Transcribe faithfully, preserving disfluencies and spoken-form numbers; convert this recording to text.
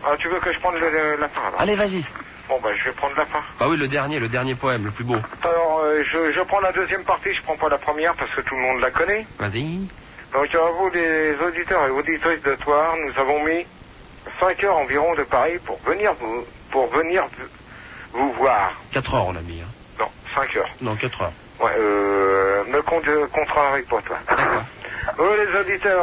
Ah, tu veux que je prenne le, le, la fin alors? Allez, vas-y. Bon, bah, je vais prendre la fin. Bah oui, le dernier, le dernier poème, le plus beau. Alors, euh, je, je prends la deuxième partie, je prends pas la première parce que tout le monde la connaît. Vas-y. Donc, à vous, les auditeurs et auditrices de Toire, nous avons mis cinq heures environ de Paris pour venir vous, pour venir vous voir. quatre heures, on a mis. Hein. Non, cinq heures. Non, quatre heures. Ouais, euh, me contrarie pas, toi. D'accord. Vous, les auditeurs